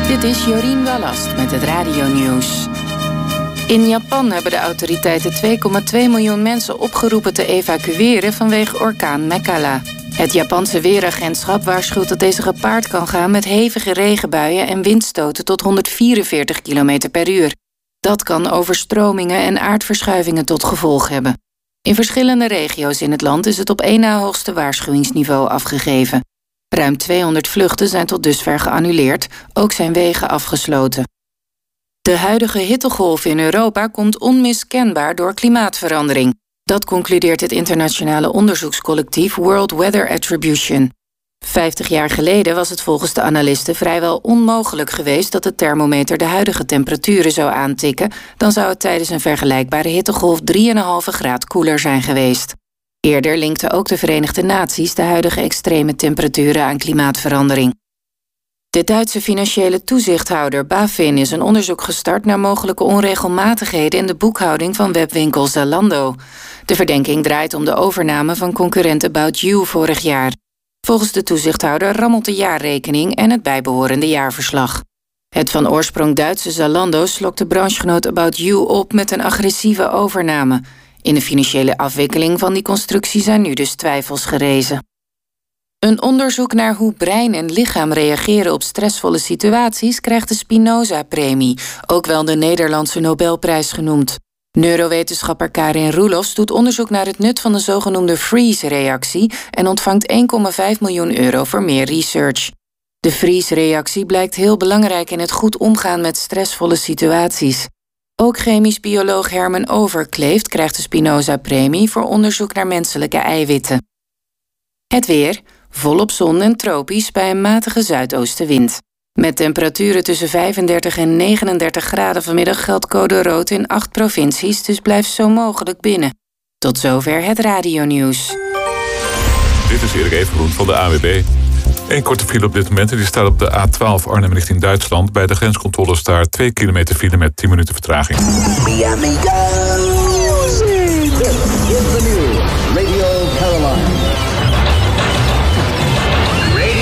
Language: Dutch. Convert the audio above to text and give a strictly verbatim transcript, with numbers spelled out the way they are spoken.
Dit is Jorien Wallast met het radionieuws. In Japan hebben de autoriteiten twee komma twee miljoen mensen opgeroepen te evacueren vanwege orkaan Mekala. Het Japanse weeragentschap waarschuwt dat deze gepaard kan gaan met hevige regenbuien en windstoten tot honderdvierenveertig kilometer per uur. Dat kan overstromingen en aardverschuivingen tot gevolg hebben. In verschillende regio's in het land is het op één na hoogste waarschuwingsniveau afgegeven. Ruim tweehonderd vluchten zijn tot dusver geannuleerd, ook zijn wegen afgesloten. De huidige hittegolf in Europa komt onmiskenbaar door klimaatverandering. Dat concludeert het internationale onderzoekscollectief World Weather Attribution. Vijftig jaar geleden was het volgens de analisten vrijwel onmogelijk geweest dat de thermometer de huidige temperaturen zou aantikken, dan zou het tijdens een vergelijkbare hittegolf drie komma vijf graad koeler zijn geweest. Eerder linkten ook de Verenigde Naties de huidige extreme temperaturen aan klimaatverandering. De Duitse financiële toezichthouder BaFin is een onderzoek gestart naar mogelijke onregelmatigheden in de boekhouding van webwinkel Zalando. De verdenking draait om de overname van concurrent About You vorig jaar. Volgens de toezichthouder rammelt de jaarrekening en het bijbehorende jaarverslag. Het van oorsprong Duitse Zalando slokte branchegenoot About You op met een agressieve overname. In de financiële afwikkeling van die constructie zijn nu dus twijfels gerezen. Een onderzoek naar hoe brein en lichaam reageren op stressvolle situaties krijgt de Spinoza-premie, ook wel de Nederlandse Nobelprijs genoemd. Neurowetenschapper Karin Roelofs doet onderzoek naar het nut van de zogenoemde freeze-reactie en ontvangt één komma vijf miljoen euro voor meer research. De freeze-reactie blijkt heel belangrijk in het goed omgaan met stressvolle situaties. Ook chemisch bioloog Herman Overkleeft krijgt de Spinoza-premie voor onderzoek naar menselijke eiwitten. Het weer, volop zon en tropisch bij een matige zuidoostenwind. Met temperaturen tussen vijfendertig en negenendertig graden vanmiddag geldt code rood in acht provincies, dus blijf zo mogelijk binnen. Tot zover het radionieuws. Dit is Erik Evengroen van de A W B. Eén korte file op dit moment en die staat op de A twaalf Arnhem richting Duitsland. Bij de grenscontrole staat twee kilometer file met tien minuten vertraging. Radio Caroline.